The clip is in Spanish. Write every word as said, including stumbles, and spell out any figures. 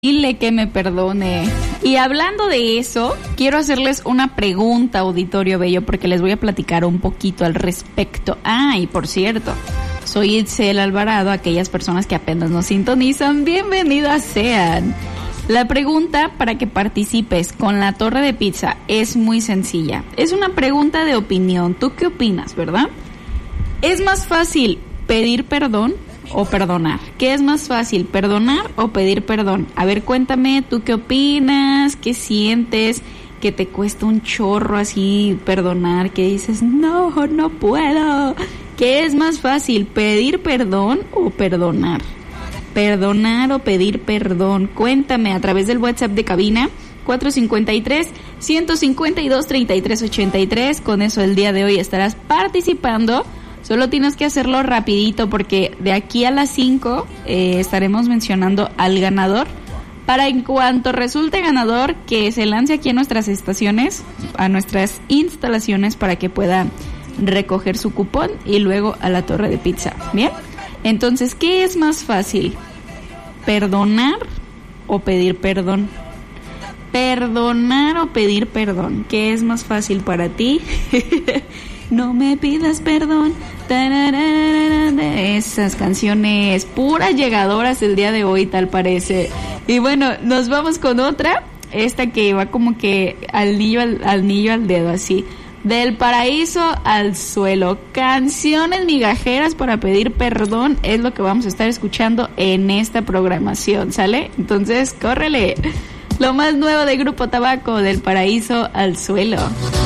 Dile que me perdone. Y hablando de eso, quiero hacerles una pregunta, auditorio bello, porque les voy a platicar un poquito al respecto. Ah, y por cierto, soy Itzel Alvarado. Aquellas personas que apenas nos sintonizan, bienvenidas sean. La pregunta para que participes con la torre de pizza es muy sencilla. Es una pregunta de opinión. ¿Tú qué opinas, verdad? ¿Es más fácil pedir perdón o perdonar? ¿Qué es más fácil, perdonar o pedir perdón? A ver, cuéntame, ¿tú qué opinas? ¿Qué sientes? ¿Que te cuesta un chorro así perdonar? ¿Que dices, no, no puedo? ¿Qué es más fácil, pedir perdón o perdonar? Perdonar o pedir perdón. Cuéntame a través del WhatsApp de cabina cuatro cinco tres, uno cinco dos, tres tres ocho tres. Con eso el día de hoy estarás participando. Solo tienes que hacerlo rapidito porque de aquí a las cinco eh, estaremos mencionando al ganador. Para en cuanto resulte ganador, que se lance aquí a nuestras estaciones, a nuestras instalaciones para que pueda recoger su cupón y luego a la torre de pizza. ¿Bien? Entonces, ¿qué es más fácil? ¿Perdonar o pedir perdón? Perdonar o pedir perdón. ¿Qué es más fácil para ti? No me pidas perdón. Esas canciones puras llegadoras el día de hoy, tal parece. Y bueno, nos vamos con otra. Esta que va como que al niño al, al niño al dedo, así. Del paraíso al suelo. Canciones migajeras para pedir perdón es lo que vamos a estar escuchando en esta programación, ¿sale? Entonces, córrele. Lo más nuevo de Grupo Tabaco, Del paraíso al suelo.